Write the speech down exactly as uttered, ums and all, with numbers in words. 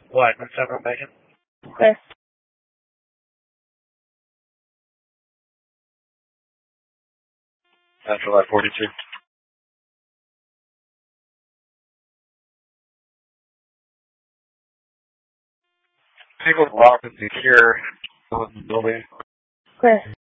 What? What's up, Megan? Clear. Central at forty-two. Single lock and secure. Building. Clear.